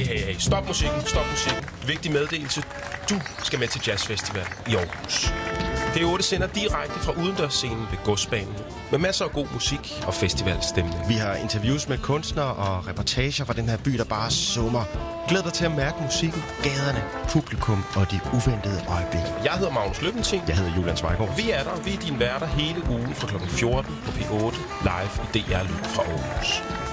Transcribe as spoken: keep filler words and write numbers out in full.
Hey, hey, hey. Stop musikken, stop musikken. Vigtig meddelelse. Du skal med til Jazzfestival i Aarhus. P otte sender direkte fra udendørsscenen ved Godsbanen med masser af god musik og festivalstemning. Vi har interviews med kunstnere og reportager fra den her by, der bare summer. Glæd dig til at mærke musikken, gaderne, publikum og de uventede øjeblikke. Jeg hedder Magnus Løbenting. Jeg hedder Julian Zweigård. Vi er der. Vi er dine værter hele ugen fra klokken fjorten på P otte live i D R Lyd fra Aarhus.